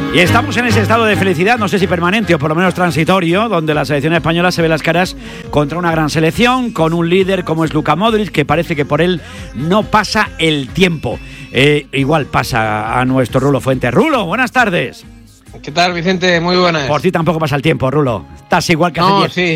Y estamos en ese estado de felicidad, no sé si permanente o por lo menos transitorio, donde la selección española se ve las caras contra una gran selección, con un líder como es Luka Modric, que parece que por él no pasa el tiempo. Igual pasa a nuestro Rulo Fuentes. Rulo, buenas tardes. ¿Qué tal, Vicente? Muy buenas. Por ti tampoco pasa el tiempo, Rulo. Estás igual que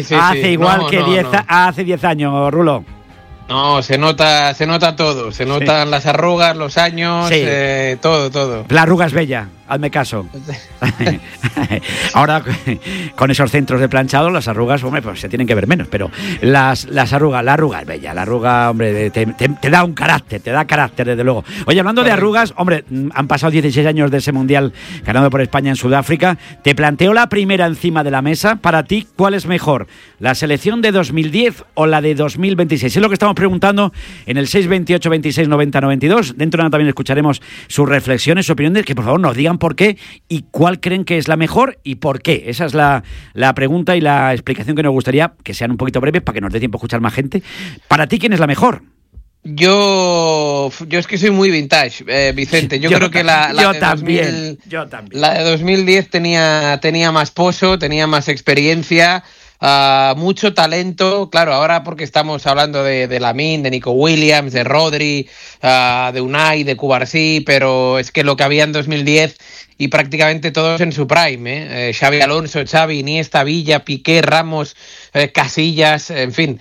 hace 10 años, Rulo. No, se nota todo. Se notan las arrugas, los años, todo. La arruga es bella, hazme caso. Ahora, con esos centros de planchado, las arrugas, hombre, pues se tienen que ver menos, pero la arruga es bella. La arruga, hombre, te da un carácter, te da carácter, desde luego. Oye, hablando de arrugas, hombre, han pasado 16 años de ese Mundial ganado por España en Sudáfrica. Te planteo la primera encima de la mesa. Para ti, ¿cuál es mejor? ¿La selección de 2010 o la de 2026? Es lo que estamos preguntando en el 628 26 90 92. Dentro de nada también escucharemos sus reflexiones, sus opiniones, que por favor nos digan por qué y cuál creen que es la mejor y por qué. Esa es la pregunta y la explicación que nos gustaría que sean un poquito breves para que nos dé tiempo a escuchar más gente. Para ti, ¿quién es la mejor? Yo es que soy muy vintage, Vicente. Yo creo que la de 2010 tenía más pozo, tenía más experiencia, mucho talento. Claro, ahora porque estamos hablando de Lamine, de Nico Williams, de Rodri, de Unai, de Cubarsí, pero es que lo que había en 2010 y prácticamente todos en su prime, Xavi Alonso, Xavi, Iniesta, Villa, Piqué, Ramos, Casillas, en fin.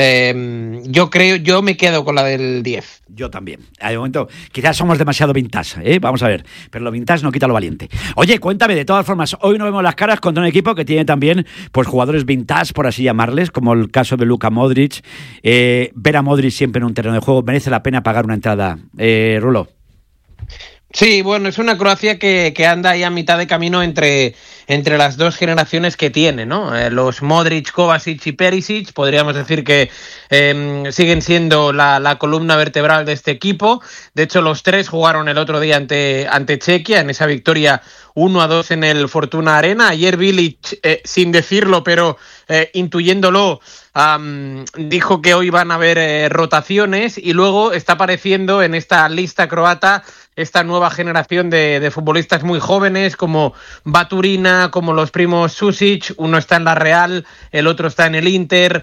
Yo me quedo con la del 10. Yo también. De momento, quizás somos demasiado vintage, vamos a ver, pero lo vintage no quita lo valiente. Oye, cuéntame, de todas formas, hoy nos vemos las caras contra un equipo que tiene también pues jugadores vintage, por así llamarles, como el caso de Luka Modric. Ver a Modric siempre en un terreno de juego, merece la pena pagar una entrada. Rulo. Sí, bueno, es una Croacia que anda ahí a mitad de camino entre las dos generaciones que tiene, ¿no? Los Modric, Kovacic y Perisic, podríamos decir que siguen siendo la columna vertebral de este equipo. De hecho, los tres jugaron el otro día ante Chequia, en esa victoria 1-2 en el Fortuna Arena. Ayer Bilic, sin decirlo, pero intuyéndolo, dijo que hoy van a haber rotaciones, y luego está apareciendo en esta lista croata esta nueva generación de futbolistas muy jóvenes, como Baturina, como los primos Susic. Uno está en la Real, el otro está en el Inter.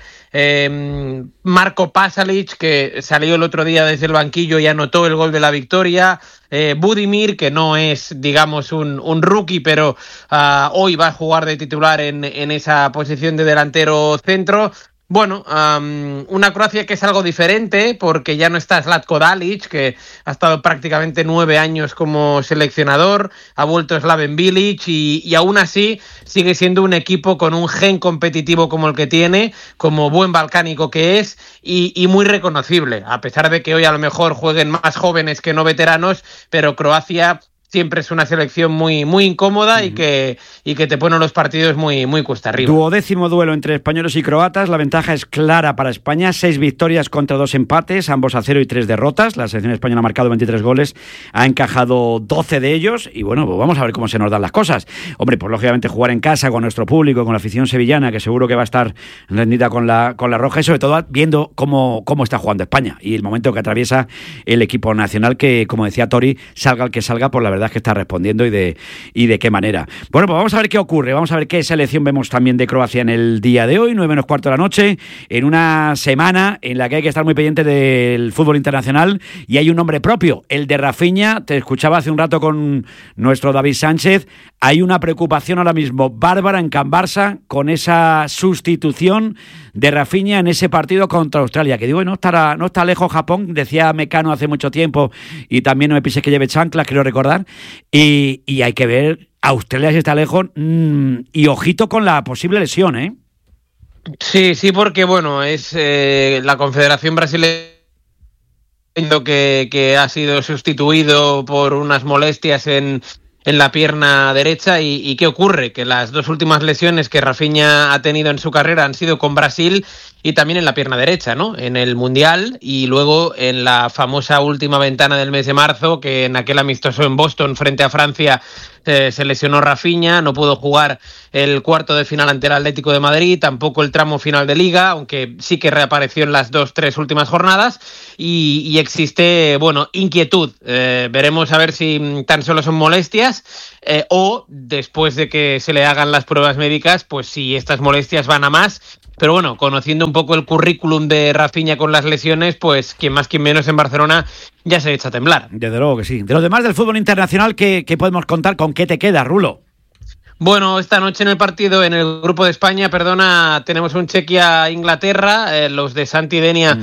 Marko Pasalic, que salió el otro día desde el banquillo y anotó el gol de la victoria. Budimir, que no es, digamos, un rookie, pero hoy va a jugar de titular en esa posición de delantero centro. Bueno, una Croacia que es algo diferente, porque ya no está Zlatko Dalic, que ha estado prácticamente 9 años como seleccionador, ha vuelto Slaven Bilic y aún así sigue siendo un equipo con un gen competitivo como el que tiene, como buen balcánico que es, y muy reconocible, a pesar de que hoy a lo mejor jueguen más jóvenes que no veteranos, pero Croacia siempre es una selección muy, muy incómoda y que te pone los partidos muy, muy cuesta arriba. 12º duelo entre españoles y croatas. La ventaja es clara para España. 6 victorias contra 2 empates, ambos a 0 y 3 derrotas. La selección española ha marcado 23 goles, ha encajado 12 de ellos. Y bueno, pues vamos a ver cómo se nos dan las cosas. Hombre, pues lógicamente jugar en casa con nuestro público, con la afición sevillana, que seguro que va a estar rendida con la roja, y sobre todo viendo cómo está jugando España y el momento que atraviesa el equipo nacional, que, como decía Tori, salga el que salga, pues la verdad es que está respondiendo y de qué manera. Bueno, pues vamos a ver qué ocurre, vamos a ver qué selección vemos también de Croacia en el día de hoy, 9:15 de la noche, en una semana en la que hay que estar muy pendiente del fútbol internacional, y hay un nombre propio, el de Rafinha. Te escuchaba hace un rato con nuestro David Sánchez. Hay una preocupación ahora mismo bárbara en Can Barça con esa sustitución de Rafinha en ese partido contra Australia, que digo, no está lejos Japón, decía Mecano hace mucho tiempo, y también no me pises que lleve chanclas, creo recordar, y hay que ver Australia si está lejos, y ojito con la posible lesión, ¿eh? Sí, porque bueno, es la Confederación Brasileña que ha sido sustituido por unas molestias en la pierna derecha. ¿Y qué ocurre? Que las dos últimas lesiones que Rafinha ha tenido en su carrera han sido con Brasil y también en la pierna derecha, ¿no? En el Mundial y luego en la famosa última ventana del mes de marzo, que en aquel amistoso en Boston frente a Francia se lesionó Rafinha, no pudo jugar el cuarto de final ante el Atlético de Madrid, tampoco el tramo final de Liga, aunque sí que reapareció en las 2-3 últimas jornadas, y existe, inquietud. Veremos a ver si tan solo son molestias o después de que se le hagan las pruebas médicas, pues si estas molestias van a más. Pero bueno, conociendo un poco el currículum de Rafinha con las lesiones, pues quien más, quien menos en Barcelona ya se echa a temblar. Desde luego que sí. De lo demás del fútbol internacional, ¿qué podemos contar? ¿Con qué te queda, Rulo? Bueno, esta noche en el partido, en el grupo de España, tenemos un Chequia-Inglaterra, los de Santi Denia,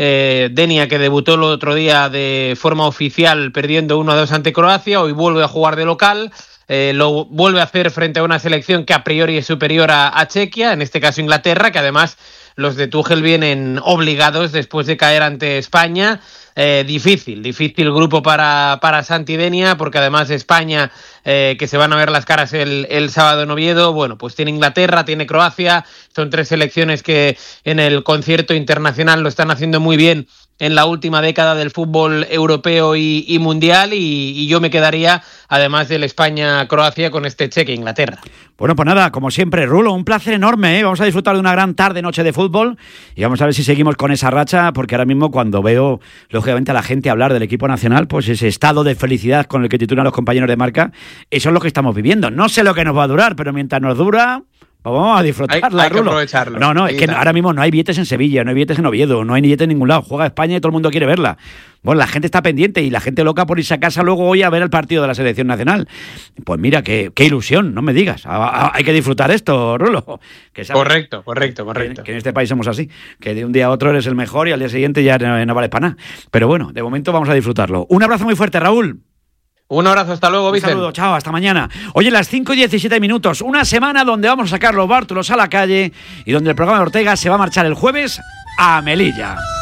Denia, que debutó el otro día de forma oficial perdiendo 1-2 ante Croacia, hoy vuelve a jugar de local. Lo vuelve a hacer frente a una selección que a priori es superior a Chequia, en este caso Inglaterra, que además los de Tuchel vienen obligados después de caer ante España. Difícil grupo para Santi Denia, porque además de España, que se van a ver las caras el sábado en Oviedo, pues tiene Inglaterra, tiene Croacia, son 3 selecciones que en el concierto internacional lo están haciendo muy bien en la última década del fútbol europeo y mundial, y yo me quedaría, además del España-Croacia, con este Chequia-Inglaterra. Bueno, pues nada, como siempre, Rulo, un placer enorme, ¿eh? Vamos a disfrutar de una gran noche de fútbol y vamos a ver si seguimos con esa racha, porque ahora mismo cuando veo, lógicamente, a la gente hablar del equipo nacional, pues ese estado de felicidad con el que titulan los compañeros de marca, eso es lo que estamos viviendo. No sé lo que nos va a durar, pero mientras nos dura, pues vamos a disfrutarla, hay que aprovecharlo. No, es que ahora mismo no hay billetes en Sevilla, no hay billetes en Oviedo, no hay billetes en ningún lado. Juega España y todo el mundo quiere verla. Bueno, la gente está pendiente y la gente loca por irse a casa luego hoy a ver el partido de la selección nacional. Pues mira, qué ilusión, no me digas. Hay que disfrutar esto, Rulo. Correcto. Que en este país somos así, que de un día a otro eres el mejor y al día siguiente ya no vales para nada. Pero bueno, de momento vamos a disfrutarlo. Un abrazo muy fuerte, Raúl. Un abrazo, hasta luego, Vicente. Un saludo, chao, hasta mañana. Oye, las 5:17, una semana donde vamos a sacar los bártulos a la calle y donde el programa de Ortega se va a marchar el jueves a Melilla.